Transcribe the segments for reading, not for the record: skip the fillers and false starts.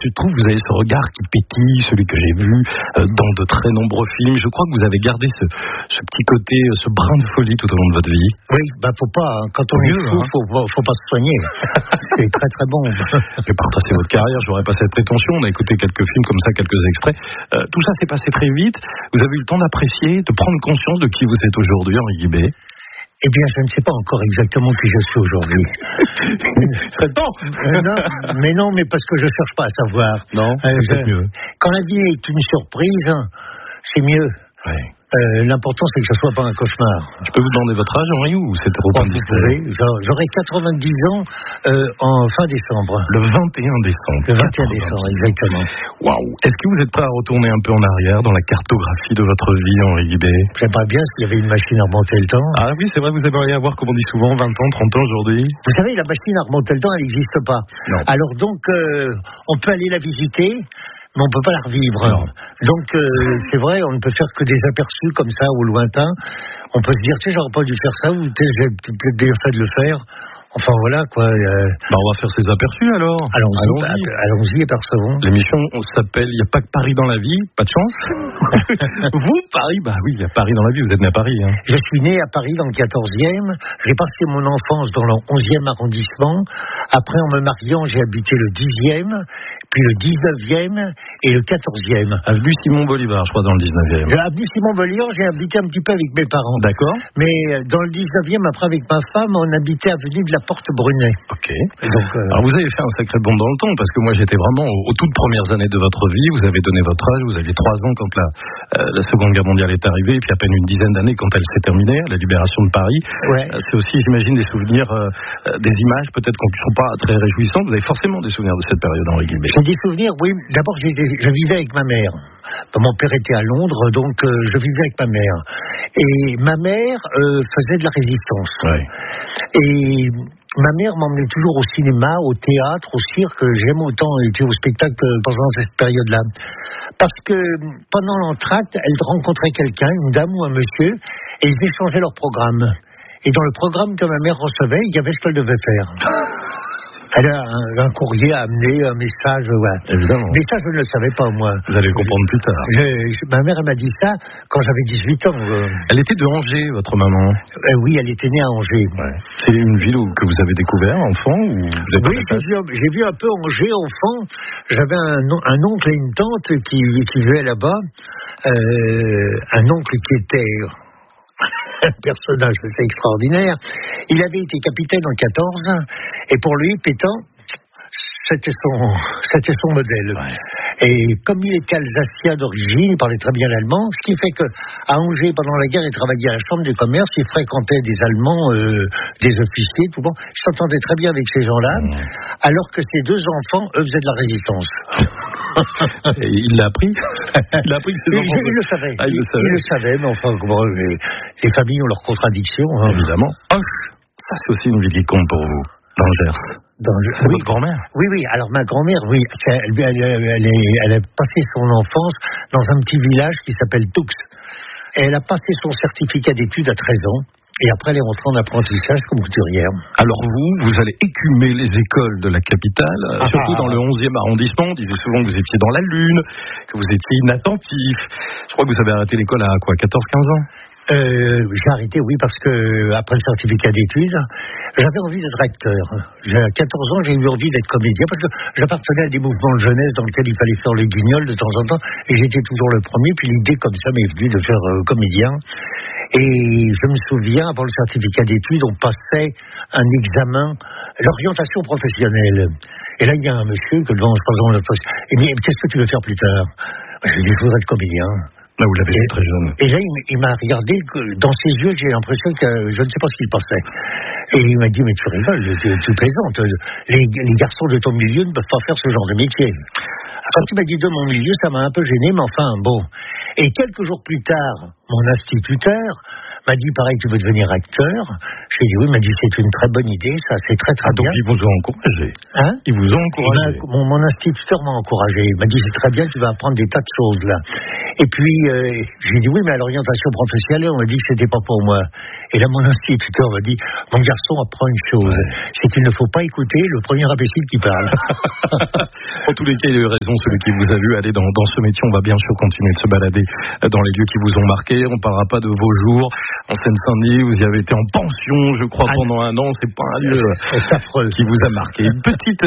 je trouve que vous avez ce regard qui pétille, celui que j'ai vu dans de très nombreux films. Je crois que vous avez gardé ce petit côté, ce brin de folie tout au long de votre vie. Oui, faut pas, hein. Quand on est fou, faut pas se soigner. C'est très très bon. Mais par tracer votre carrière, j'aurais pas cette prétention. On a écouté quelques films comme ça, quelques extraits. Tout ça s'est passé très vite. Vous avez eu le temps d'apprécier, de prendre conscience de qui vous êtes aujourd'hui, Henri Guibé. Eh bien, je ne sais pas encore exactement qui je suis aujourd'hui. C'est temps. Non, mais parce que je cherche pas à savoir. Non, c'est mieux. Quand la vie est une surprise, c'est mieux. Ouais. L'important, c'est que ce soit pas un cauchemar. Je peux vous demander votre âge, Henri, ou c'est trop indiscret? J'aurai 90 ans en fin décembre. Le 21 décembre. Le 21 décembre, exactement. Waouh. Est-ce que vous êtes prêt à retourner un peu en arrière dans la cartographie de votre vie, Henri Guibé? J'aimerais bien s'il y avait une machine à remonter le temps. Ah oui, c'est vrai, vous aimeriez avoir, comme on dit souvent, 20 ans, 30 ans aujourd'hui? Vous savez, la machine à remonter le temps, elle n'existe pas. Non. Alors donc, on peut aller la visiter, mais on peut pas la revivre. Non. Donc, c'est vrai, on ne peut faire que des aperçus comme ça au lointain. On peut se dire, tu sais, j'aurais pas dû faire ça, ou j'ai peut-être bien fait de le faire. Enfin voilà quoi. On va faire ces aperçus alors. Allons-y et percevons. L'émission s'appelle Il n'y a pas que Paris dans la vie, pas de chance. Vous, Paris, bah oui, il y a Paris dans la vie, vous êtes né à Paris. Hein. Je suis né à Paris dans le 14e, j'ai passé mon enfance dans le 11e arrondissement. Après, en me mariant, j'ai habité le 10e, puis le 19e et le 14e. Avenue Simon Bolivar, je crois, dans le 19e. Avenue Simon Bolivar, j'ai habité un petit peu avec mes parents. D'accord. Mais dans le 19e, après avec ma femme, on habitait avenue de la Porte Brunet. Ok. Donc, alors vous avez fait un sacré bond dans le temps, parce que moi j'étais vraiment aux toutes premières années de votre vie. Vous avez donné votre âge, vous aviez 3 ans quand la Seconde Guerre mondiale est arrivée, et puis à peine une dizaine d'années quand elle s'est terminée, la libération de Paris. Ouais. C'est aussi, j'imagine, des souvenirs, des images peut-être qui ne sont pas très réjouissantes. Vous avez forcément des souvenirs de cette période, Henri Guibé. J'ai des souvenirs, oui. D'abord, je vivais avec ma mère. Mon père était à Londres, donc je vivais avec ma mère. Et ma mère faisait de la résistance. Ouais. Et ma mère m'emmenait toujours au cinéma, au théâtre, au cirque. J'aime autant aller au spectacle pendant cette période-là. Parce que pendant l'entracte, elle rencontrait quelqu'un, une dame ou un monsieur, et ils échangeaient leur programme. Et dans le programme que ma mère recevait, il y avait ce qu'elle devait faire. Elle a un courrier à amener, un message, ouais. Évidemment. Mais ça, je ne le savais pas, moi. Vous allez le comprendre plus tard. Ma mère, elle m'a dit ça quand j'avais 18 ans. Elle était de Angers, votre maman? Oui, elle était née à Angers. Ouais. C'est une ville que vous avez découvert, enfant, ou vous êtes Oui, j'ai vu un peu Angers, enfant. J'avais un oncle et une tante qui vivaient là-bas. Un oncle qui était un personnage assez extraordinaire. Il avait été capitaine en 14, et pour lui, Pétain, c'était son modèle. Ouais. Et comme il était alsacien d'origine, il parlait très bien l'allemand, ce qui fait qu'à Angers, pendant la guerre, il travaillait à la chambre du commerce, il fréquentait des Allemands, des officiers, tout bon. Il s'entendait très bien avec ces gens-là, alors que ses 2 enfants, eux, faisaient de la résistance. Et il l'a appris. Il a appris que ses enfants... Il le savait. Ah, il le savait, mais enfin, les familles ont leurs contradictions. Hein. Évidemment. Ça, c'est aussi une ville qui compte pour vous, dans Gers. C'est votre grand-mère? Oui. Alors, ma grand-mère, oui, elle a passé son enfance dans un petit village qui s'appelle Toux. Elle a passé son certificat d'études à 13 ans. Et après, elle est rentrée en apprentissage comme couturière. Alors vous allez écumer les écoles de la capitale, surtout dans le 11e arrondissement. On disait souvent que vous étiez dans la lune, que vous étiez inattentif. Je crois que vous avez arrêté l'école à quoi, 14-15 ans? J'ai arrêté, oui, parce que après le certificat d'études, j'avais envie d'être acteur. À 14 ans, j'ai eu envie d'être comédien, parce que j'appartenais à des mouvements de jeunesse dans lesquels il fallait faire le guignol de temps en temps, et j'étais toujours le premier, puis l'idée comme ça m'est venue de faire comédien. Et je me souviens, avant le certificat d'études, on passait un examen, l'orientation professionnelle. Et là, il y a un monsieur que devant, je pense, il me dit, qu'est-ce que tu veux faire plus tard? Je lui ai dit, je voudrais être comédien. Là, vous l'avez fait très jeune. Et là, il m'a regardé, dans ses yeux, j'ai l'impression que je ne sais pas ce qu'il pensait. Et il m'a dit, mais tu rigoles, tu plaisantes. Les garçons de ton milieu ne peuvent pas faire ce genre de métier. Quand il m'a dit de mon milieu, ça m'a un peu gêné, mais enfin, bon. Et quelques jours plus tard, mon instituteur m'a dit, pareil, tu veux devenir acteur? J'ai dit oui, il m'a dit, c'est une très bonne idée, ça, c'est très très bien. Donc ils vous ont encouragé. Hein? Ils vous ont encouragé. Mon instituteur m'a encouragé. Il m'a dit, c'est très bien, tu vas apprendre des tas de choses là. Et puis, j'ai dit oui, mais à l'orientation professionnelle, on m'a dit que c'était pas pour moi. Et là, mon instituteur m'a dit, mon garçon, apprends une chose, c'est qu'il ne faut pas écouter le premier imbécile qui parle. En tous les cas, il a eu raison, celui qui vous a vu aller dans ce métier. On va bien sûr continuer de se balader dans les lieux qui vous ont marqué. On ne parlera pas de vos jours en Seine-Saint-Denis. Vous y avez été en pension, je crois, pendant un an. C'est pas un lieu qui vous a marqué. Une petite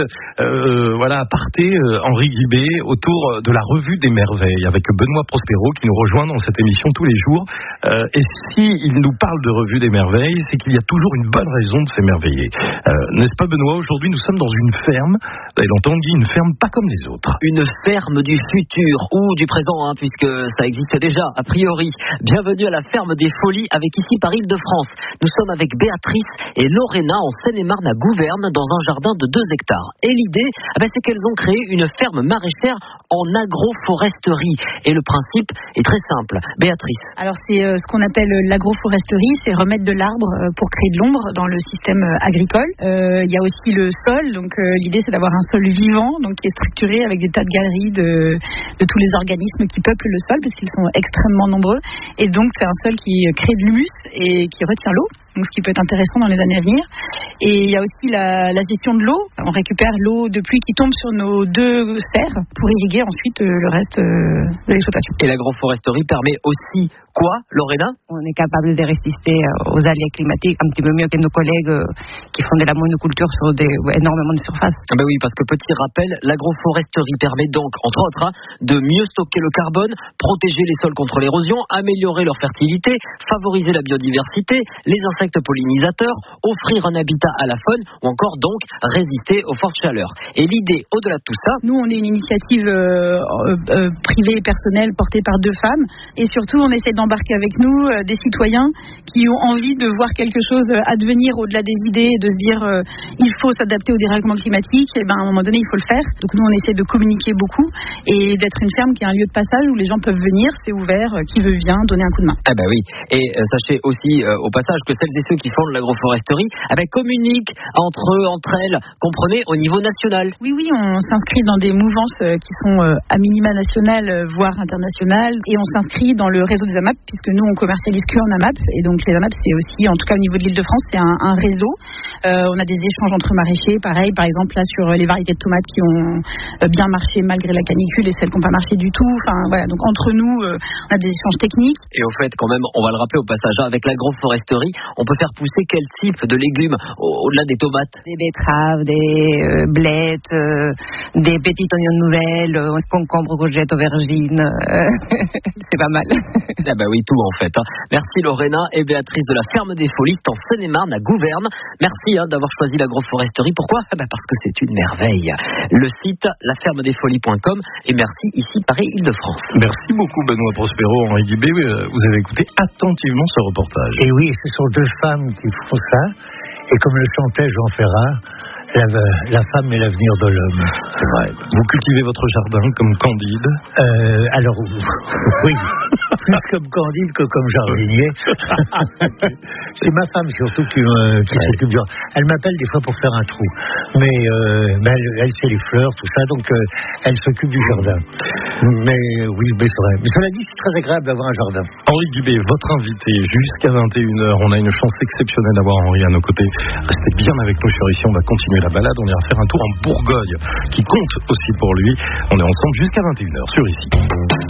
aparté, Henri Guibé, autour de la revue des merveilles, avec Benoît Prospero qui nous rejoint dans cette émission tous les jours. Et s'il nous parle de revue des merveilles, c'est qu'il y a toujours une bonne raison de s'émerveiller. N'est-ce pas, Benoît? Aujourd'hui, nous sommes dans une ferme. Vous avez longtemps dit une ferme pas comme les autres. Une ferme du futur ou du présent, puisque ça existe déjà, a priori. Bienvenue à la ferme des Folies, avec ici par Île-de-France. Nous sommes avec Béatrice et Lorena en Seine-et-Marne à Gouverne, dans un jardin de 2 hectares. Et l'idée, c'est qu'elles ont créé une ferme maraîchère en agroforesterie. Et le principe est très simple. Béatrice. Alors c'est ce qu'on appelle l'agroforesterie, c'est remettre de l'arbre pour créer de l'ombre dans le système agricole. Il y a aussi le sol, donc l'idée c'est d'avoir un sol vivant, donc qui est structuré avec des tas de galeries de tous les organismes qui peuplent le sol, parce qu'ils sont extrêmement nombreux. Et donc c'est un sol qui crée de l'humus et qui retient l'eau, donc ce qui peut être intéressant dans les années à venir. Et il y a aussi la gestion de l'eau. On récupère l'eau de pluie qui tombe sur nos 2 serres pour irriguer ensuite le reste de l'exploitation. Et l'agroforesterie permet aussi quoi, Lorena? On est capable de résister aux aléas climatiques un petit peu mieux que nos collègues qui font de la monoculture sur énormément de surface. Oui, parce que petit rappel, l'agroforesterie permet donc, entre autres, de mieux stocker le carbone, protéger les sols contre l'érosion, améliorer leur fertilité, favoriser la biodiversité, les insectes pollinisateurs, offrir un habitat à la faune ou encore donc résister aux fortes chaleurs. Et l'idée, au-delà de tout ça... Nous, on est une initiative privée et personnelle portée par 2 femmes et surtout, on essaie d'embarquer avec nous des citoyens qui ont envie de voir quelque chose advenir au-delà des idées et de se dire il faut s'adapter au dérèglement climatique. Et à un moment donné, il faut le faire. Donc nous, on essaie de communiquer beaucoup et d'être une ferme qui est un lieu de passage où les gens peuvent venir, c'est ouvert, qui veut vient donner un coup de main. Oui. Et sachez aussi au passage que celles et ceux qui font de l'agroforesterie communiquent entre elles, comprenez, au niveau national. Oui, on s'inscrit dans des mouvances qui sont à minima nationales, voire internationales, et on s'inscrit dans le réseau des AMAP, puisque nous, on commercialise que en AMAP, et donc les AMAP, c'est aussi, en tout cas au niveau de l'Île-de-France, c'est un réseau. On a des échanges entre maraîchers, pareil, par exemple, là, sur les variétés de tomates qui ont bien marché malgré la canicule et celles qui n'ont pas marché du tout. Donc entre nous, on a des échanges techniques. Et au fait, quand même, on va le rappeler au passage, avec l'agroforesterie, on peut faire pousser quel type de légumes au-delà des tomates? Des betteraves, des blettes, des petits oignons nouvelles, concombres, courgettes, aubergines. C'est pas mal. Oui, tout en fait. Merci Lorena et Béatrice de la ferme des Folies en Seine-et-Marne à Gouverne. Merci d'avoir choisi l'agroforesterie. Pourquoi? Parce que c'est une merveille. Le site lafermedesfolies.com et merci ici Paris Île-de-France. Merci beaucoup Benoît Prospero, Henri Guibé. Vous avez écouté attentivement ce reportage. Et oui, ce sont 2 femmes qui font ça. Et comme le chantait Jean Ferrat, la femme est l'avenir de l'homme. C'est vrai. Vous cultivez votre jardin comme Candide? Alors, oui. Plus comme Candide que comme jardinier. C'est ma femme surtout qui s'occupe du jardin. Elle m'appelle des fois pour faire un trou. Mais elle sait les fleurs, tout ça, donc elle s'occupe du jardin. Mais oui, c'est vrai. Mais cela dit, c'est très agréable d'avoir un jardin. Henri Guibé, votre invité jusqu'à 21h. On a une chance exceptionnelle d'avoir Henri à nos côtés. Restez bien avec nous sur Ici, on va continuer la balade. On ira faire un tour en Bourgogne, qui compte aussi pour lui. On est ensemble jusqu'à 21h sur Ici.